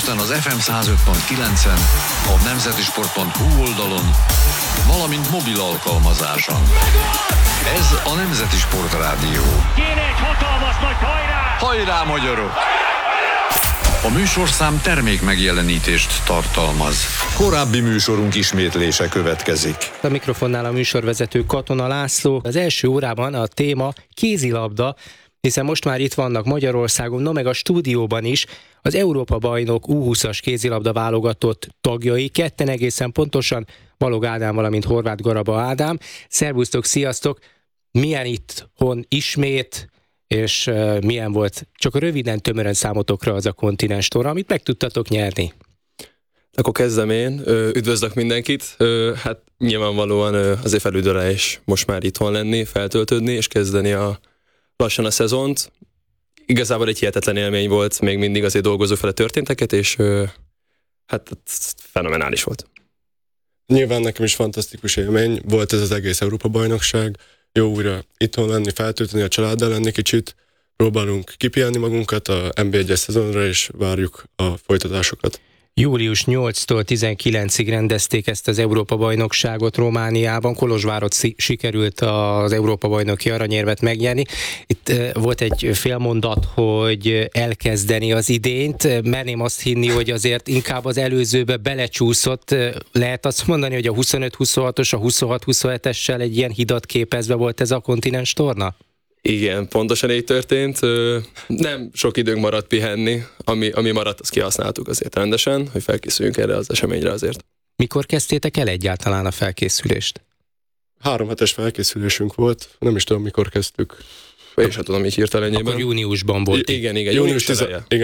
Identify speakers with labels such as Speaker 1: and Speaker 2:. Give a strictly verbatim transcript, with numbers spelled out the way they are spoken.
Speaker 1: Budapesten az ef em száz öt pont kilencen, a nemzetisport pont hu oldalon, valamint mobil alkalmazáson. Ez a Nemzeti Sport Rádió.
Speaker 2: Kéne egy hatalmas nagy hajrá!
Speaker 1: Hajrá, magyarok! A műsorszám termék megjelenítést tartalmaz. Korábbi műsorunk ismétlése következik.
Speaker 3: A mikrofonnál a műsorvezető Katona László. Az első órában a téma kézilabda, hiszen most már itt vannak Magyarországon, no meg a stúdióban is az Európa-bajnok U húszas kézilabda válogatott tagjai, ketten egészen pontosan, Balog Ádám, valamint Horváth Garaba Ádám. Szervusztok, sziasztok! Milyen itthon ismét, és uh, milyen volt csak röviden, tömören számotokra az a kontinens torna, amit meg tudtatok nyerni?
Speaker 4: Akkor kezdem én. Üdvözlök mindenkit. Hát nyilvánvalóan azért felüdöle is most már itthon lenni, feltöltődni, és kezdeni a, lassan a szezont. Igazából egy hihetetlen élmény volt, még mindig azért dolgozó fele történteket, és hát fenomenális volt.
Speaker 5: Nyilván nekem is fantasztikus élmény volt ez az egész Európa-bajnokság. Jó újra itthon lenni, feltölteni, a családdal lenni kicsit. Próbálunk kipihenni magunkat a en bé egyes szezonra, és várjuk a folytatásokat.
Speaker 3: július nyolcadikától tizenkilencedikéig rendezték ezt az Európa-bajnokságot Romániában. Kolozsvárot sikerült az Európa-bajnoki aranyérmet megnyerni. Itt volt egy félmondat, hogy elkezdeni az idényt. Merném azt hinni, hogy azért inkább az előzőbe belecsúszott. Lehet azt mondani, hogy a huszonöt huszonhatos, a huszonhat huszonhetessel egy ilyen hidat képezve volt ez a kontinens torna?
Speaker 4: Igen, pontosan így történt. Nem sok időnk maradt pihenni, ami, ami maradt, azt kihasználtuk azért rendesen, hogy felkészüljünk erre az eseményre azért.
Speaker 3: Mikor kezdtétek el egyáltalán a felkészülést?
Speaker 5: Három hetes felkészülésünk volt, nem is tudom, mikor kezdtük.
Speaker 4: Én sem tudom így hirtelenjében.
Speaker 3: Akkor júniusban volt.
Speaker 4: I- igen, igen,
Speaker 5: Június
Speaker 4: június eleje.